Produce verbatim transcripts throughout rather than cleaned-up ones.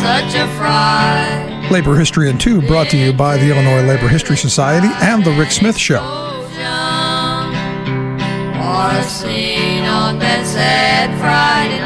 such a fright. Labor History in Two, brought to you by the Illinois Labor History Society and The Rick Smith Show. Or seen on that sad Friday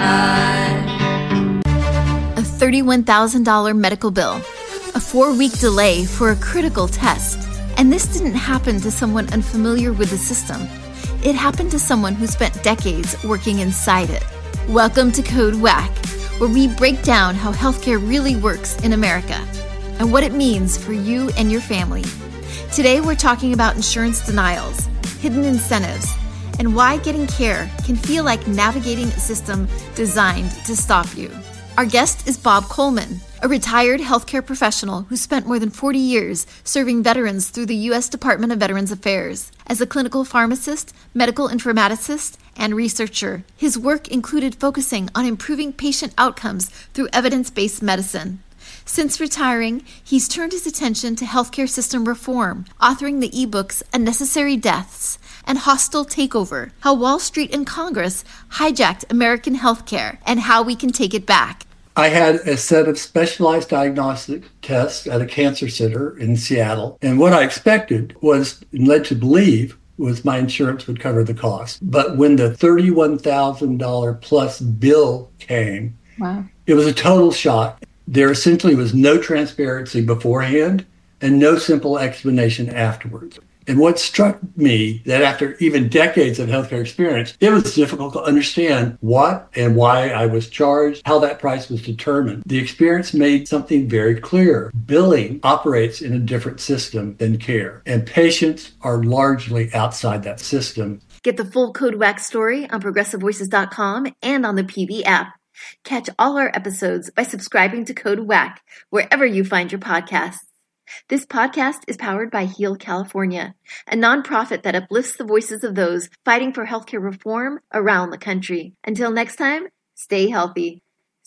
night. A thirty-one thousand dollars medical bill, a four-week delay for a critical test. And this didn't happen to someone unfamiliar with the system. It happened to someone who spent decades working inside it. Welcome to Code Whack, where we break down how healthcare really works in America and what it means for you and your family. Today, we're talking about insurance denials, hidden incentives, and why getting care can feel like navigating a system designed to stop you. Our guest is Bob Coleman, a retired healthcare professional who spent more than forty years serving veterans through the U S Department of Veterans Affairs. As a clinical pharmacist, medical informaticist, and researcher, his work included focusing on improving patient outcomes through evidence-based medicine. Since retiring, he's turned his attention to healthcare system reform, authoring the ebooks Unnecessary Deaths and Hostile Takeover, How Wall Street and Congress Hijacked American Healthcare and How We Can Take It Back. I had a set of specialized diagnostic tests at a cancer center in Seattle. And what I expected was, and led to believe, was my insurance would cover the cost. But when the thirty-one thousand dollars plus bill came, wow, it was a total shock. There essentially was no transparency beforehand and no simple explanation afterwards. And what struck me, that after even decades of healthcare experience, it was difficult to understand what and why I was charged, how that price was determined. The experience made something very clear. Billing operates in a different system than care, and patients are largely outside that system. Get the full Code Whack story on progressive voices dot com and on the P V app. Catch all our episodes by subscribing to Code Whack wherever you find your podcasts. This podcast is powered by Heal California, a nonprofit that uplifts the voices of those fighting for healthcare reform around the country. Until next time, stay healthy.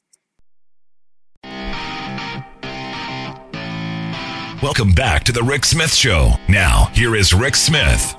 Welcome back to The Rick Smith Show. Now, here is Rick Smith.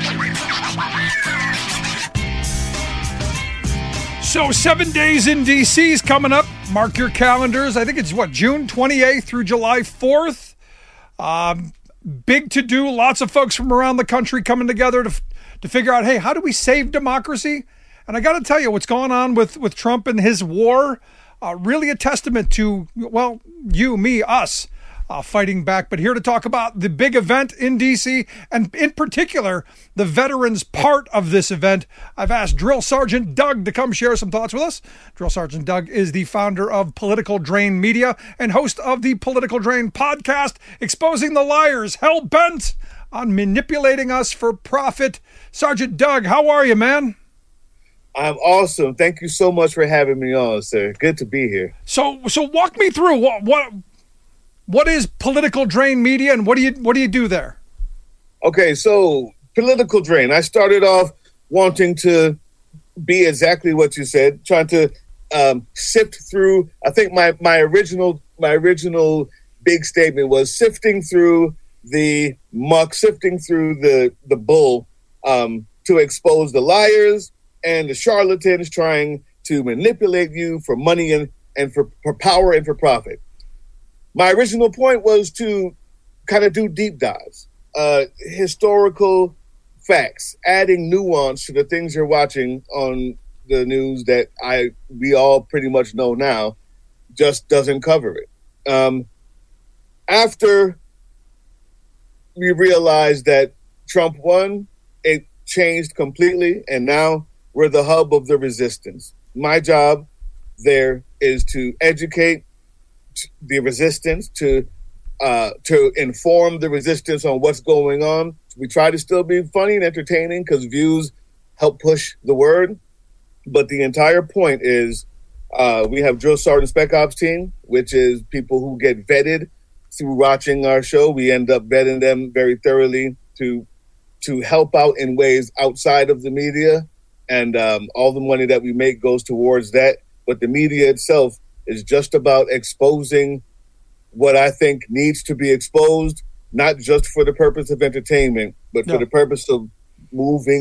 So seven days in D C is coming up. Mark your calendars. I think it's, what, June twenty-eighth through July fourth. Um, big to do. Lots of folks from around the country coming together to to figure out, hey, how do we save democracy? And I got to tell you, what's going on with, with Trump and his war, uh, really a testament to, well, you, me, us, uh, fighting back. But here to talk about the big event in D C, and in particular, the veterans part of this event, I've asked Drill Sergeant Doug to come share some thoughts with us. Drill Sergeant Doug is the founder of Political Drain Media and host of the Political Drain podcast, exposing the liars hell-bent on manipulating us for profit. Sergeant Doug, how are you, man? I'm awesome. Thank you so much for having me on, sir. Good to be here. So, so walk me through what what what is Political Drain Media, and what do you what do you do there? Okay, so Political Drain. I started off wanting to be exactly what you said, trying to um, sift through. I think my my original my original big statement was sifting through the muck, sifting through the the bull um, to expose the liars and the charlatans trying to manipulate you for money and, and for, for power and for profit. My original point was to kind of do deep dives, uh, historical facts, adding nuance to the things you're watching on the news that I we all pretty much know now, just doesn't cover it. Um, after we realized that Trump won, it changed completely, and now we're the hub of the resistance. My job there is to educate the resistance, to uh, to inform the resistance on what's going on. We try to still be funny and entertaining because views help push the word. But the entire point is uh, we have Drill Sergeant Spec Ops team, which is people who get vetted through watching our show. We end up vetting them very thoroughly to to help out in ways outside of the media. And um, all the money that we make goes towards that. But the media itself is just about exposing what I think needs to be exposed, not just for the purpose of entertainment, but no. for the purpose of moving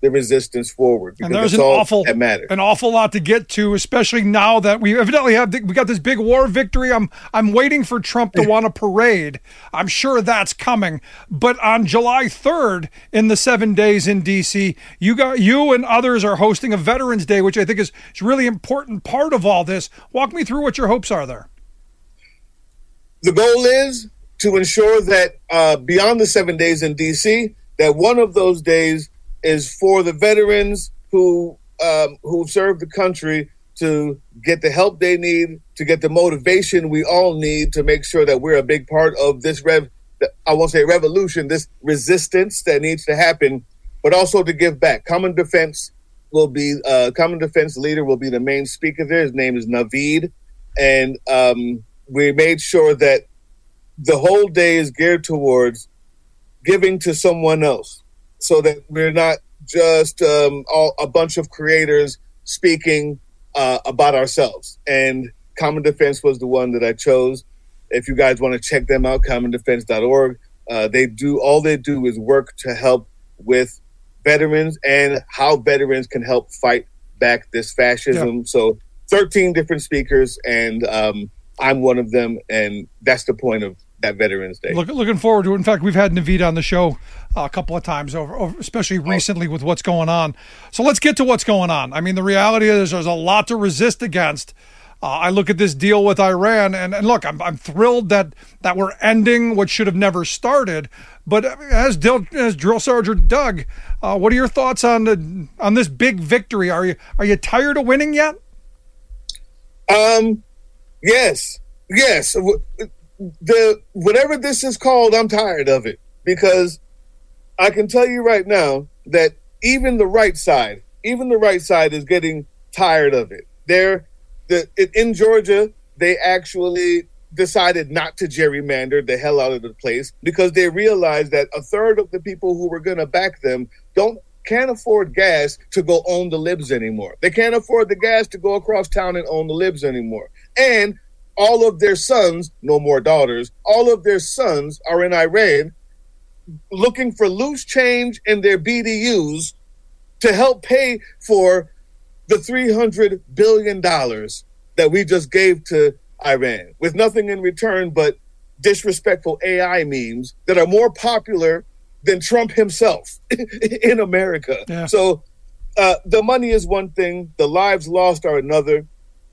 the resistance forward. Because and there's that's an all awful, that matters. an awful lot to get to, especially now that we evidently have, we got this big war victory. I'm, I'm waiting for Trump to want a parade. I'm sure that's coming. But on July third, in the seven days in D C, you got, you and others are hosting a Veterans Day, which I think is, is a really important part of all this. Walk me through what your hopes are there. The goal is to ensure that uh, beyond the seven days in D C, that one of those days is for the veterans who um, who served the country to get the help they need, to get the motivation we all need to make sure that we're a big part of this rev. I won't say revolution, this resistance that needs to happen, but also to give back. Common Defense will be uh, Common Defense leader will be the main speaker there. His name is Naveed, and um, we made sure that the whole day is geared towards giving to someone else, so that we're not just um, all, a bunch of creators speaking uh, about ourselves. And Common Defense was the one that I chose. If you guys want to check them out, common defense dot org. Uh, they do all they do is work to help with veterans and how veterans can help fight back this fascism. Yeah. So thirteen different speakers, and um, I'm one of them, and that's the point of that Veterans Day. Look, looking forward to it. In fact, we've had Naveed on the show uh, a couple of times, over, over especially recently with what's going on. So let's get to what's going on. I mean, the reality is there's a lot to resist against. Uh, I look at this deal with Iran, and, and look, I'm I'm thrilled that that we're ending what should have never started. But as, Dil, as Drill Sergeant Doug, uh, what are your thoughts on the on this big victory? Are you are you tired of winning yet? Um, yes, yes. The whatever this is called, I'm tired of it, because I can tell you right now that even the right side, even the right side is getting tired of it. They're the in Georgia, they actually decided not to gerrymander the hell out of the place because they realized that a third of the people who were going to back them don't can't afford gas to go own the libs anymore. They can't afford the gas to go across town and own the libs anymore. And all of their sons, no more daughters, all of their sons are in Iran looking for loose change in their B D Us to help pay for the three hundred billion dollars that we just gave to Iran, with nothing in return but disrespectful A I memes that are more popular than Trump himself in America. Yeah. So uh, the money is one thing. The lives lost are another.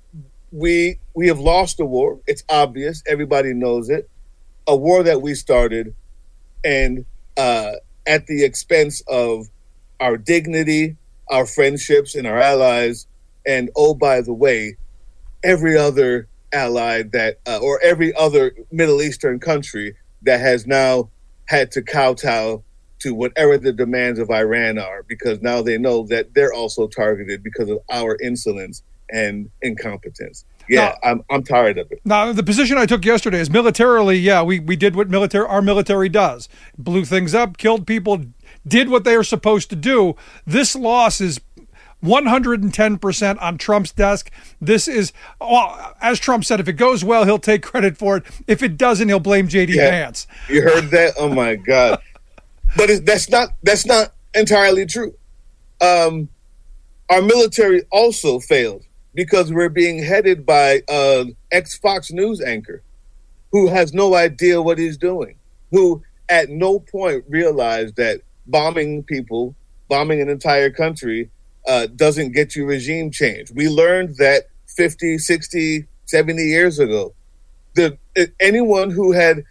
We we have lost a war. It's obvious. Everybody knows it. A war that we started, and uh, at the expense of our dignity, our friendships, and our allies. And oh, by the way, every other ally that, uh, or every other Middle Eastern country that has now had to kowtow to whatever the demands of Iran are, because now they know that they're also targeted because of our insolence and incompetence. Yeah, now, I'm I'm tired of it. Now, the position I took yesterday is militarily, yeah, we, we did what military our military does. Blew things up, killed people, did what they are supposed to do. This loss is one hundred ten percent on Trump's desk. This is, well, as Trump said, if it goes well, he'll take credit for it. If it doesn't, he'll blame J D yeah, Vance. You heard that? Oh, my God. But it's, that's not that's not entirely true. Um, our military also failed because we're being headed by an ex-Fox News anchor who has no idea what he's doing, who at no point realized that bombing people, bombing an entire country, uh, doesn't get you regime change. We learned that fifty, sixty, seventy years ago. The anyone who had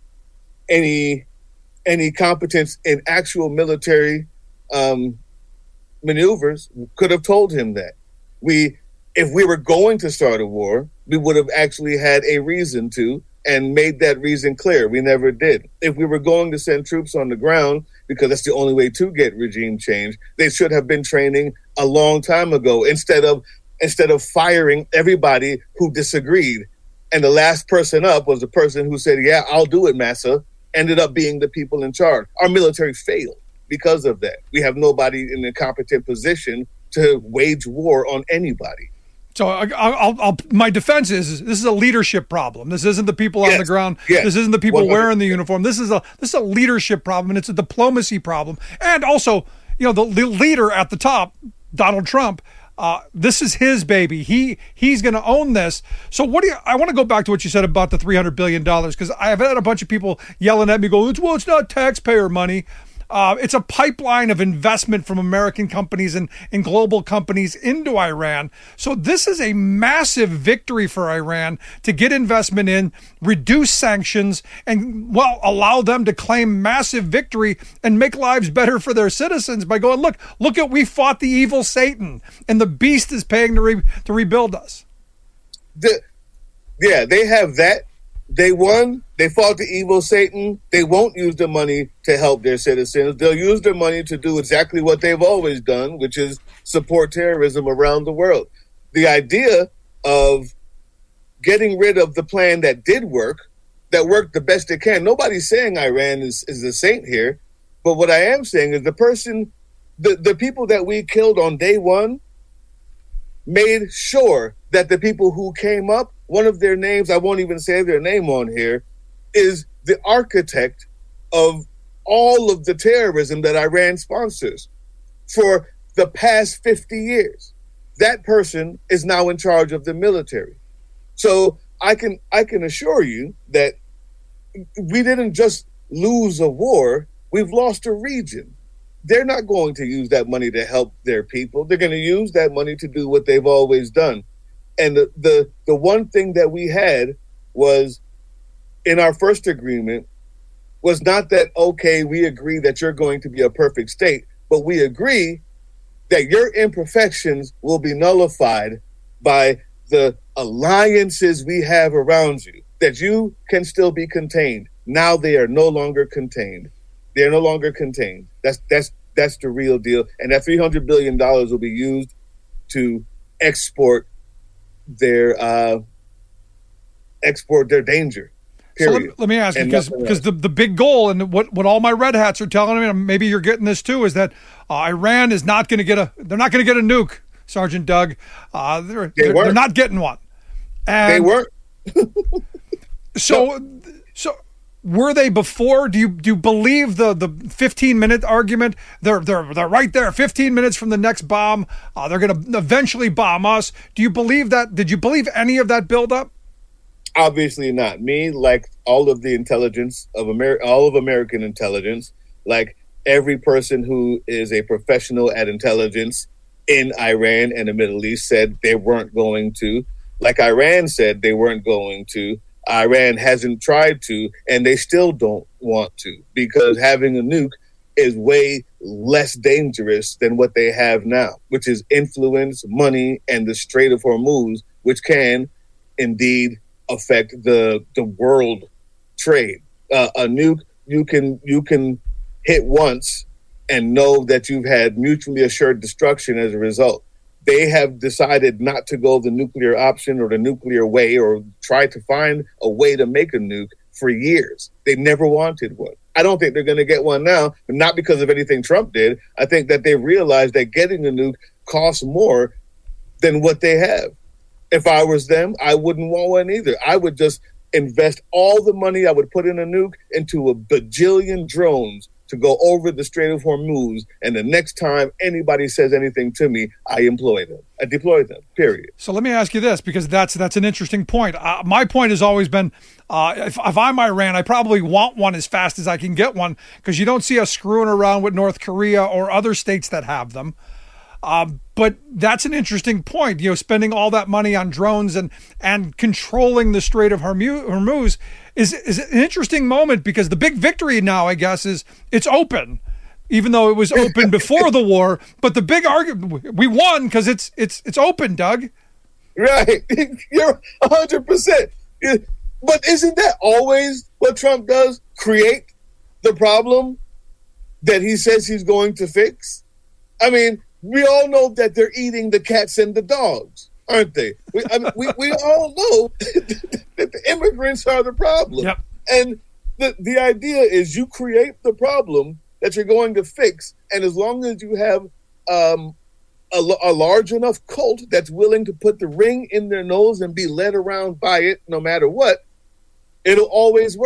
any any competence in actual military um, maneuvers could have told him that. We, if we were going to start a war, we would have actually had a reason to and made that reason clear. We never did. If we were going to send troops on the ground, because that's the only way to get regime change, they should have been training a long time ago instead of instead of firing everybody who disagreed. And the last person up was the person who said, yeah, I'll do it, massa, ended up being the people in charge. Our military failed because of that. We have nobody in a competent position to wage war on anybody. So I'll, I'll, I'll, my defense is this is a leadership problem. This isn't the people yes. on the ground. Yes. This isn't the people one hundred percent wearing the uniform. This is a this is a leadership problem, and it's a diplomacy problem. And also, you know, the, the leader at the top, Donald Trump, uh, this is his baby. He he's going to own this. So what do you? I want to go back to what you said about the three hundred billion dollars, because I've had a bunch of people yelling at me, go, well, it's not taxpayer money. Uh, it's a pipeline of investment from American companies and, and global companies into Iran. So this is a massive victory for Iran to get investment in, reduce sanctions, and, well, allow them to claim massive victory and make lives better for their citizens by going, look, look at, we fought the evil Satan, and the beast is paying to, re, to rebuild us. The, yeah, they have that. They won. They fought the evil Satan. They won't use the money to help their citizens. They'll use their money to do exactly what they've always done, which is support terrorism around the world. The idea of getting rid of the plan that did work, that worked the best it can. Nobody's saying Iran is, is a saint here. But what I am saying is the person, the, the people that we killed on day one made sure that the people who came up, one of their names, I won't even say their name on here, is the architect of all of the terrorism that Iran sponsors for the past fifty years. That person is now in charge of the military. So I can I can assure you that we didn't just lose a war, we've lost a region. They're not going to use that money to help their people. They're going to use that money to do what they've always done. And the, the the one thing that we had was in our first agreement was not that, okay, we agree that you're going to be a perfect state, but we agree that your imperfections will be nullified by the alliances we have around you, that you can still be contained. Now they are no longer contained. They're no longer contained. That's that's that's the real deal. And that three hundred billion dollars will be used to export their uh, export their danger. Period. So let, let me ask you, And because nothing because else. the, the big goal, and what, what all my red hats are telling me, and maybe you're getting this too, is that uh, Iran is not going to get a they're not going to get a nuke, Sergeant Doug. Uh, they're, They they're, weren't. they're not getting one. And They weren't. So so were they before? Do you do you believe the the fifteen minute argument? They're they're they're right there, fifteen minutes from the next bomb. Uh, they're going to eventually bomb us. Do you believe that? Did you believe any of that buildup? Obviously not. Me, like all of the intelligence of America, all of American intelligence, like every person who is a professional at intelligence in Iran and the Middle East said they weren't going to. Like Iran said they weren't going to. Iran hasn't tried to, and they still don't want to, because having a nuke is way less dangerous than what they have now, which is influence, money, and the Strait of Hormuz, which can indeed affect the the world trade. Uh, a nuke you can you can hit once and know that you've had mutually assured destruction as a result. They have decided not to go the nuclear option or the nuclear way, or try to find a way to make a nuke for years. They never wanted one. I don't think they're going to get one now, but not because of anything Trump did. I think that they realized that getting a nuke costs more than what they have. If I was them, I wouldn't want one either. I would just invest all the money I would put in a nuke into a bajillion drones to go over the Strait of Hormuz, and the next time anybody says anything to me, I employ them. I deploy them, period. So let me ask you this, because that's that's an interesting point. Uh, my point has always been, uh, if, if I'm Iran, I probably want one as fast as I can get one, because you don't see us screwing around with North Korea or other states that have them. Uh, but that's an interesting point, you know, spending all that money on drones and, and controlling the Strait of Hormuz is, is an interesting moment, because the big victory now, I guess, is it's open, even though it was open before the war. But the big argument, we won because it's it's it's open, Doug. Right. You're one hundred percent. But isn't that always what Trump does? Create the problem that he says he's going to fix? I mean, we all know that they're eating the cats and the dogs, aren't they? We, I mean, we, we all know that the immigrants are the problem. Yep. And the, the idea is you create the problem that you're going to fix, and as long as you have um, a, a large enough cult that's willing to put the ring in their nose and be led around by it no matter what, it'll always work.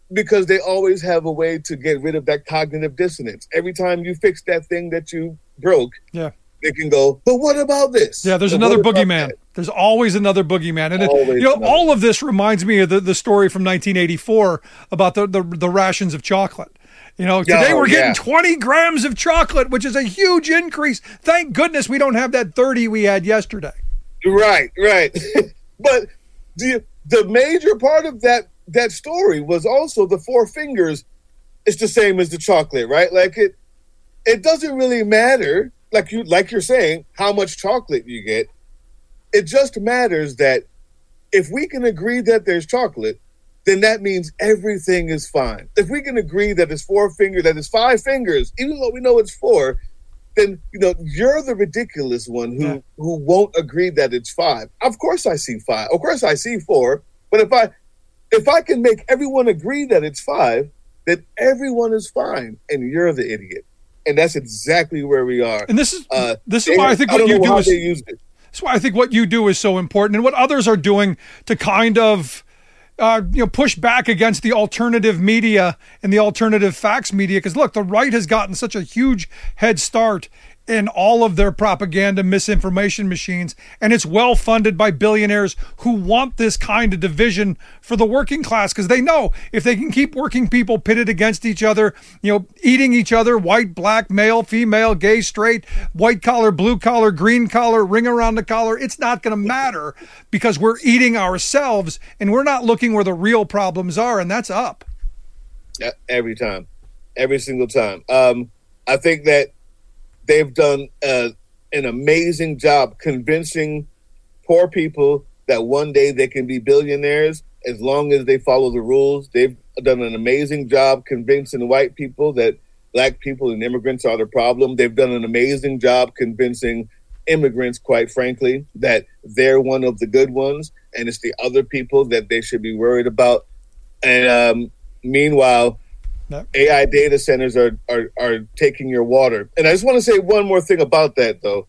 because they always have a way to get rid of that cognitive dissonance. Every time you fix that thing that you broke, yeah, they can go, but what about this? Yeah, there's but another boogeyman. There's always another boogeyman. And, it, you know, another. all of this reminds me of the, the story from nineteen eighty-four about the, the, the rations of chocolate. You know, today oh, we're getting yeah. twenty grams of chocolate, which is a huge increase. Thank goodness we don't have that thirty we had yesterday. Right, right. But the the major part of that that story was also the four fingers. It's the same as the chocolate, right? Like it, it doesn't really matter. Like you, like you're saying, how much chocolate you get. It just matters that if we can agree that there's chocolate, then that means everything is fine. If we can agree that it's four fingers, that it's five fingers, even though we know it's four, then you know you're the ridiculous one who yeah. who won't agree that it's five. Of course, I see five. Of course, I see four. But if I if I can make everyone agree that it's five, then everyone is fine, and you're the idiot. And that's exactly where we are. And this is uh, this is why I think what I you do is it. That's why I think what you do is so important, and what others are doing to kind of uh, you know push back against the alternative media and the alternative facts media. Because look, the right has gotten such a huge head start in all of their propaganda misinformation machines, and it's well funded by billionaires who want this kind of division for the working class, because they know if they can keep working people pitted against each other, you know, eating each other, white, black, male, female, gay, straight, white collar, blue collar, green collar, ring around the collar, it's not going to matter because we're eating ourselves and we're not looking where the real problems are, and that's up. Yeah, every time, every single time. Um, I think that they've done uh, an amazing job convincing poor people that one day they can be billionaires as long as they follow the rules. They've done an amazing job convincing white people that black people and immigrants are the problem. They've done an amazing job convincing immigrants, quite frankly, that they're one of the good ones and it's the other people that they should be worried about. And um, meanwhile, Yep. A I data centers are, are are taking your water. And I just want to say one more thing about that, though.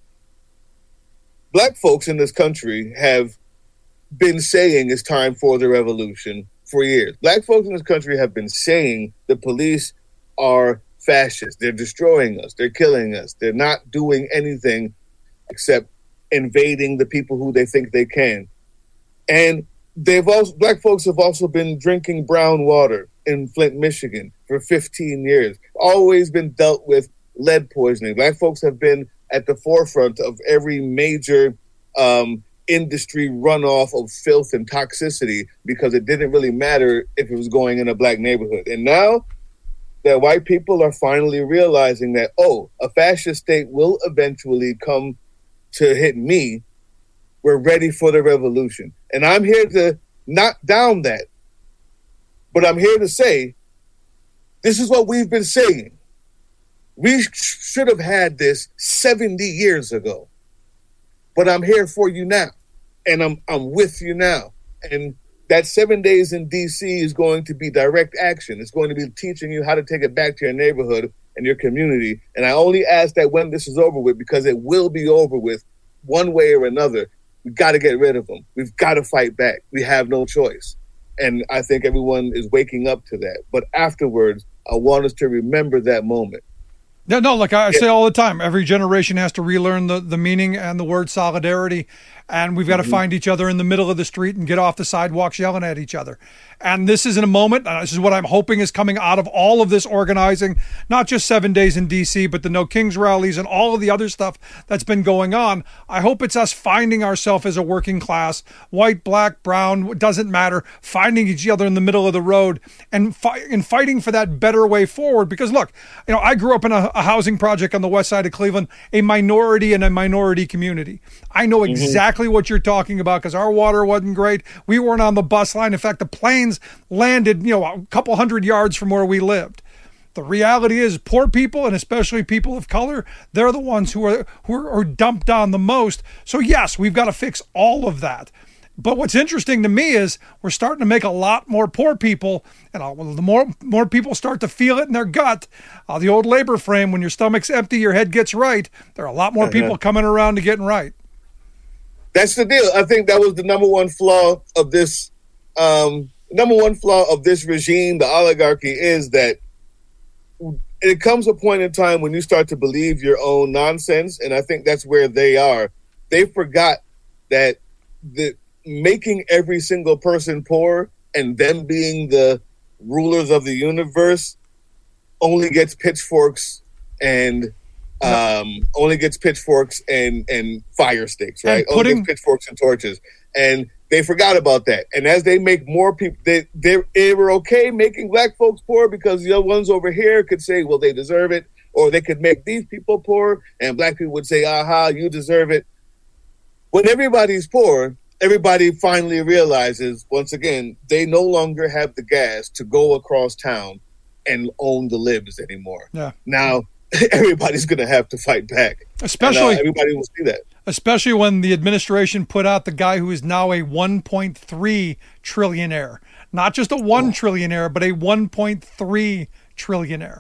Black folks in this country have been saying it's time for the revolution for years. Black folks in this country have been saying the police are fascists. They're destroying us. They're killing us. They're not doing anything except invading the people who they think they can. And they've also black folks have also been drinking brown water in Flint, Michigan for fifteen years, always been dealt with lead poisoning. Black folks have been at the forefront of every major um, industry runoff of filth and toxicity because it didn't really matter if it was going in a black neighborhood. And now that white people are finally realizing that, oh, a fascist state will eventually come to hit me, we're ready for the revolution. And I'm here to knock down that. But I'm here to say, this is what we've been saying. We sh- should have had this seventy years ago. But I'm here for you now. And I'm I'm with you now. And that seven days in D C is going to be direct action. It's going to be teaching you how to take it back to your neighborhood and your community. And I only ask that when this is over with, because it will be over with one way or another. We've got to get rid of them. We've got to fight back. We have no choice. And I think everyone is waking up to that. But afterwards, I want us to remember that moment. Yeah, no, like I say all the time, every generation has to relearn the, the meaning and the word solidarity. And we've got to mm-hmm. find each other in the middle of the street and get off the sidewalks yelling at each other. And this is in a moment, uh, this is what I'm hoping is coming out of all of this organizing, not just seven days in D C, but the No Kings rallies and all of the other stuff that's been going on. I hope it's us finding ourselves as a working class, white, black, brown, it doesn't matter, finding each other in the middle of the road and, fi- and fighting for that better way forward. Because look, you know, I grew up in a, a housing project on the west side of Cleveland, a minority and a minority community. I know exactly mm-hmm. what you're talking about because our water wasn't great. We weren't on the bus line. In fact, the planes landed, you know, a couple hundred yards from where we lived. The reality is poor people, and especially people of color, they're the ones who are who are, are dumped on the most. So yes, we've got to fix all of that. But what's interesting to me is we're starting to make a lot more poor people, and the more more people start to feel it in their gut, uh, the old labor frame, when your stomach's empty, your head gets right. There are a lot more uh-huh. people coming around to getting right. That's the deal. I think that was the number one flaw of this um, number one flaw of this regime, the oligarchy, is that it comes a point in time when you start to believe your own nonsense, and I think that's where they are. They forgot that the making every single person poor and them being the rulers of the universe only gets pitchforks and um, only gets pitchforks and, and fire sticks, right? And putting- only gets pitchforks and torches. And they forgot about that. And as they make more people, they, they, they were okay making black folks poor because the other ones over here could say, well, they deserve it. Or they could make these people poor and black people would say, aha, you deserve it. When everybody's poor, everybody finally realizes, once again, they no longer have the gas to go across town and own the libs anymore. Yeah. Now, everybody's going to have to fight back. Especially, and, uh, everybody will see that. Especially when the administration put out the guy who is now a one point three trillionaire. Not just a one oh. trillionaire, but a one point three trillionaire.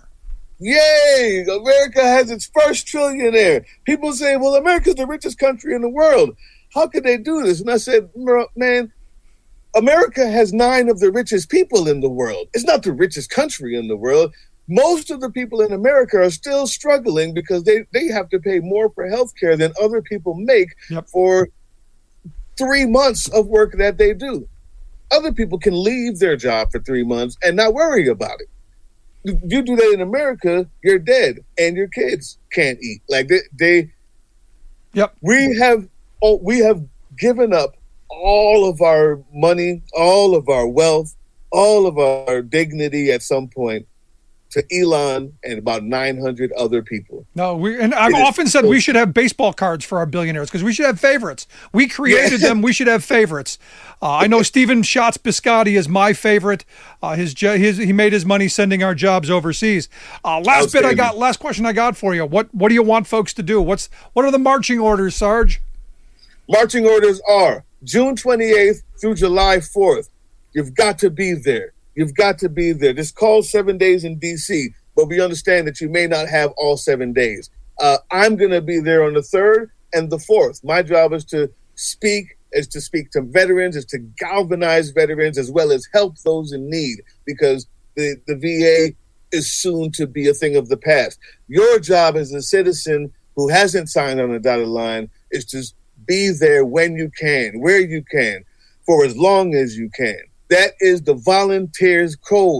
Yay! America has its first trillionaire. People say, well, America's the richest country in the world. How could they do this? And I said, man, America has nine of the richest people in the world. It's not the richest country in the world. Most of the people in America are still struggling because they, they have to pay more for healthcare than other people make yep. for three months of work that they do. Other people can leave their job for three months and not worry about it. You do that in America, you're dead, and your kids can't eat. Like they, they yep. we have, oh, we have given up all of our money, all of our wealth, all of our dignity at some point to Elon and about nine hundred other people. No, we and I've it often said so, we should have baseball cards for our billionaires because we should have favorites. We created yeah. them. We should have favorites. Uh, I know Stephen Schatz Biscotti is my favorite. Uh, his, his he made his money sending our jobs overseas. Uh, last bit I got. Last question I got for you. What what do you want folks to do? What's what are the marching orders, Sarge? Marching orders are June twenty-eighth through July fourth. You've got to be there. You've got to be there. This calls seven days in D C, but we understand that you may not have all seven days. Uh, I'm going to be there on the third and the fourth. My job is to speak, is to speak to veterans, is to galvanize veterans as well as help those in need because the, the V A is soon to be a thing of the past. Your job as a citizen who hasn't signed on a dotted line is to be there when you can, where you can, for as long as you can. That is the volunteers' code.